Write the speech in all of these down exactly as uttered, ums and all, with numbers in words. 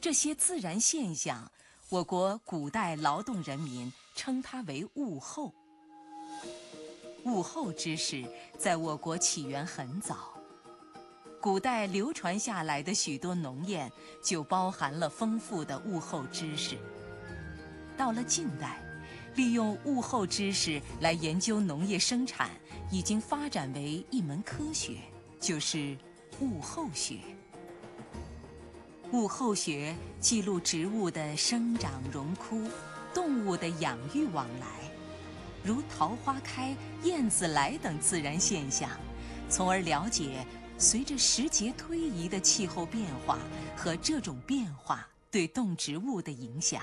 这些自然现象，我国古代劳动人民称它为物候。物候知识在我国起源很早，古代流传下来的许多农谚就包含了丰富的物候知识。到了近代，利用物候知识来研究农业生产，已经发展为一门科学，就是物候学。物候学记录植物的生长荣枯，动物的养育往来，如桃花开、燕子来等自然现象，从而了解随着时节推移的气候变化和这种变化对动植物的影响。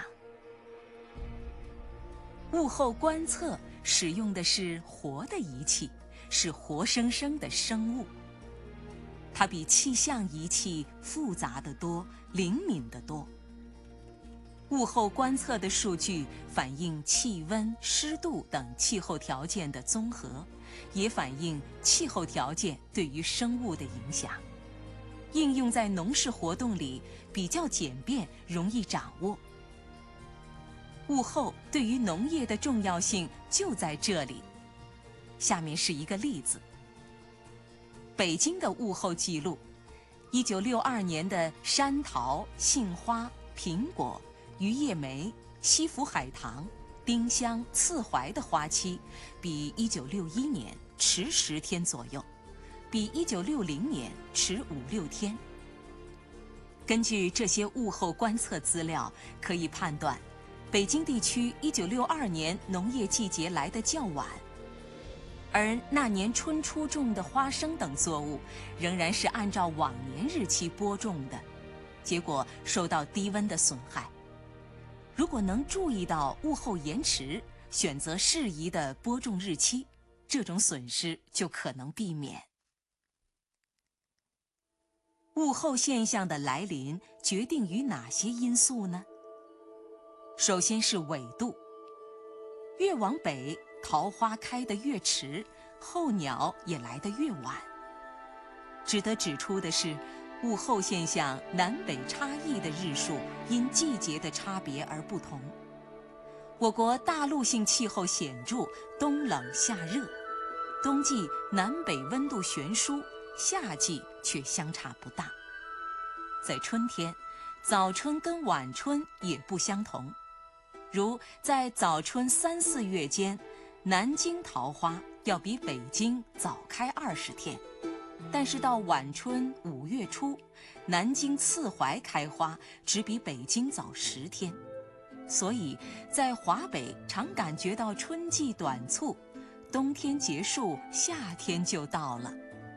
物候观测使用的是活的仪器，是活生生的生物。它比气象仪器复杂得多，灵敏得多。物候观测的数据反映气温、湿度等气候条件的综合，也反映气候条件对于生物的影响。应用在农事活动里比较简便，容易掌握。物候对于农业的重要性就在这里。下面是一个例子。北京的物候记录，一九六二年的山桃、杏花、苹果、榆叶梅、西府海棠、丁香、刺槐的花期，比一九六一年迟十天左右，比一九六零年迟五六天。根据这些物候观测资料，可以判断，北京地区一九六二年农业季节来得较晚。而那年春初种的花生等作物，仍然是按照往年日期播种的，结果受到低温的损害。如果能注意到物候延迟，选择适宜的播种日期，这种损失就可能避免。物候现象的来临决定于哪些因素呢？首先是纬度，越往北，桃花开得越迟，候鸟也来得越晚。值得指出的是，物候现象南北差异的日数因季节的差别而不同。我国大陆性气候显著，冬冷夏热，冬季南北温度悬殊，夏季却相差不大。在春天，早春跟晚春也不相同。如在早春三四月间，南京桃花要比北京早开二十天，但是到晚春五月初，南京刺槐开花只比北京早十天。所以在华北常感觉到春季短促，冬天结束，夏天就到了。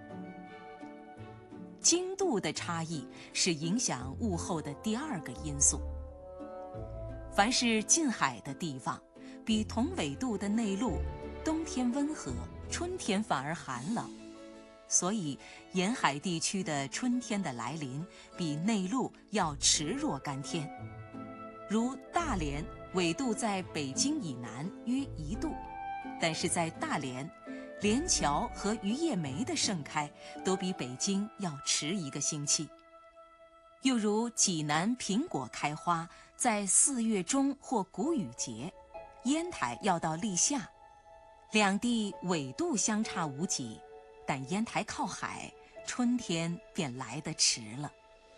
经度的差异是影响物候的第二个因素。凡是近海的地方，比同纬度的内陆，冬天温和，春天反而寒冷，所以沿海地区的春天的来临比内陆要迟若干天。如大连纬度在北京以南约一度，但是在大连，连桥和榆叶梅的盛开都比北京要迟一个星期。又如济南苹果开花在四月中或谷雨节，烟台要到立夏。两地纬度相差无几，但烟台靠海，春天便来得迟了。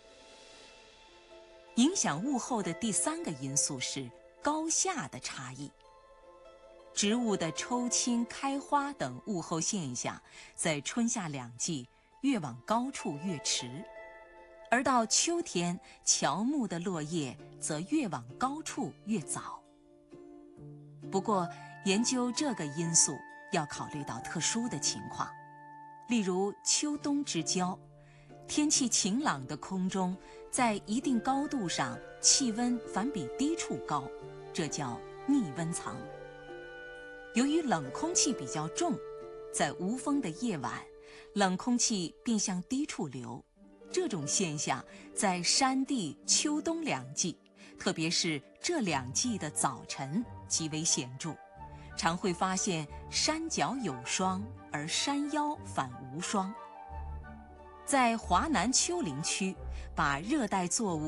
影响物候的第三个因素是高下的差异。植物的抽青、开花等物候现象，在春夏两季越往高处越迟，而到秋天，乔木的落叶则越往高处越早。不过，研究这个因素要考虑到特殊的情况，例如秋冬之交，天气晴朗的空中，在一定高度上气温反比低处高，这叫逆温层。由于冷空气比较重，在无风的夜晚，冷空气便向低处流。这种现象在山地秋冬两季，特别是这两季的早晨极为显著，常会发现山脚有霜，而山腰反无霜。在华南丘陵区，把热带作物